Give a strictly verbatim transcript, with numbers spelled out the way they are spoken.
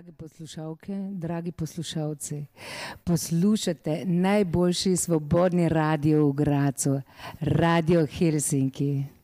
Dragi poslušalke, dragi poslušalci, poslušate najboljši svobodni radio v Gradcu, Radio Helsinki.